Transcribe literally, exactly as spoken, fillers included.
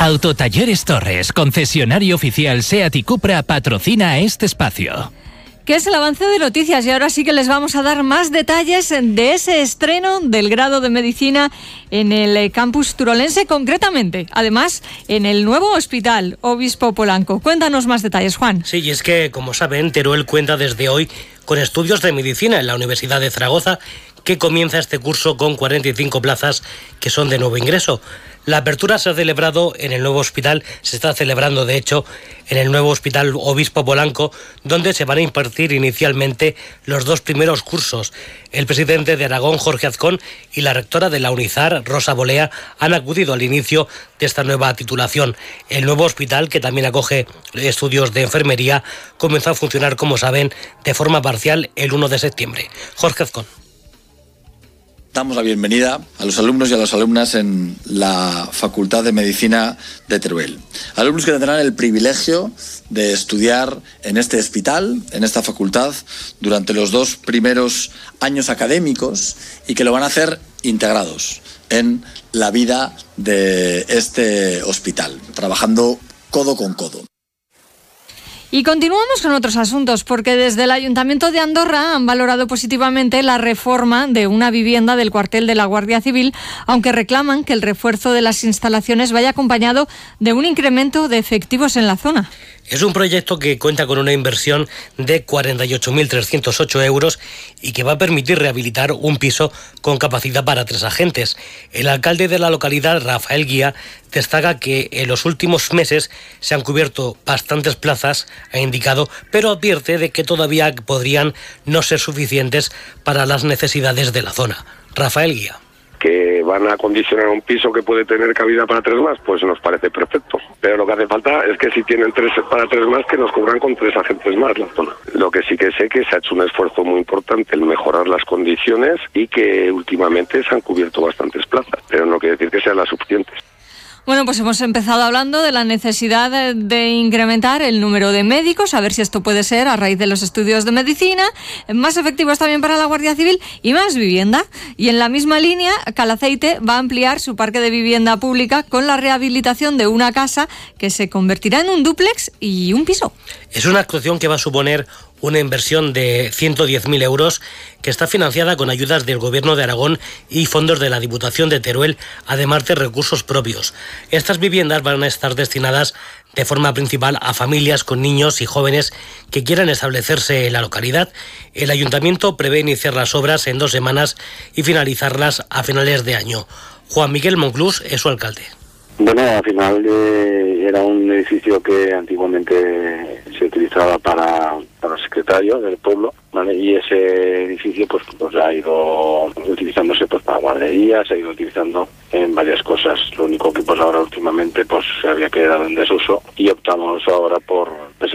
Autotalleres Torres, concesionario oficial SEAT y Cupra, patrocina este espacio. Que es el avance de noticias y ahora sí que les vamos a dar más detalles de ese estreno del grado de medicina en el campus turolense, concretamente, además, en el nuevo hospital Obispo Polanco. Cuéntanos más detalles, Juan. Sí, y es que, como saben, Teruel cuenta desde hoy con estudios de medicina en la Universidad de Zaragoza, que comienza este curso con cuarenta y cinco plazas que son de nuevo ingreso. La apertura se ha celebrado en el nuevo hospital, se está celebrando de hecho en el nuevo hospital Obispo Polanco, donde se van a impartir inicialmente los dos primeros cursos. El presidente de Aragón, Jorge Azcón, y la rectora de la UNIZAR, Rosa Bolea, han acudido al inicio de esta nueva titulación. El nuevo hospital, que también acoge estudios de enfermería, comenzó a funcionar, como saben, de forma parcial el uno de septiembre. Jorge Azcón. Damos la bienvenida a los alumnos y a las alumnas en la Facultad de Medicina de Teruel. Alumnos que tendrán el privilegio de estudiar en este hospital, en esta facultad, durante los dos primeros años académicos y que lo van a hacer integrados en la vida de este hospital, trabajando codo con codo. Y continuamos con otros asuntos, porque desde el Ayuntamiento de Andorra han valorado positivamente la reforma de una vivienda del cuartel de la Guardia Civil, aunque reclaman que el refuerzo de las instalaciones vaya acompañado de un incremento de efectivos en la zona. Es un proyecto que cuenta con una inversión de cuarenta y ocho mil trescientos ocho euros y que va a permitir rehabilitar un piso con capacidad para tres agentes. El alcalde de la localidad, Rafael Guía, destaca que en los últimos meses se han cubierto bastantes plazas, ha indicado, pero advierte de que todavía podrían no ser suficientes para las necesidades de la zona. Rafael Guía. Que van a acondicionar un piso que puede tener cabida para tres más, pues nos parece perfecto. Pero lo que hace falta es que si tienen tres para tres más, que nos cubran con tres agentes más la zona. Lo que sí que sé que se ha hecho un esfuerzo muy importante en mejorar las condiciones y que últimamente se han cubierto bastantes plazas, pero no quiere decir que sean las suficientes. Bueno, pues hemos empezado hablando de la necesidad de, de incrementar el número de médicos, a ver si esto puede ser a raíz de los estudios de medicina, más efectivos también para la Guardia Civil y más vivienda. Y en la misma línea, Calaceite va a ampliar su parque de vivienda pública con la rehabilitación de una casa que se convertirá en un dúplex y un piso. Es una actuación que va a suponer una inversión de ciento diez mil euros que está financiada con ayudas del Gobierno de Aragón y fondos de la Diputación de Teruel, además de recursos propios. Estas viviendas van a estar destinadas de forma principal a familias con niños y jóvenes que quieran establecerse en la localidad. El Ayuntamiento prevé iniciar las obras en dos semanas y finalizarlas a finales de año. Juan Miguel Monclús es su alcalde. Bueno, al final eh, era un edificio que antiguamente se utilizaba para, para secretarios del pueblo, ¿vale? Y ese edificio pues, pues ha ido utilizándose pues para guarderías, se ha ido utilizando en varias cosas. Lo único que pues ahora últimamente pues se había quedado en desuso y optamos ahora por